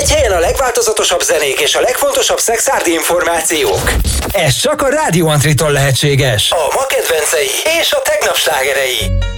Egy helyen a legváltozatosabb zenék és a legfontosabb szexárdi információk. Ez csak a Rádió Antritól lehetséges. A ma kedvencei és a tegnap slágerei.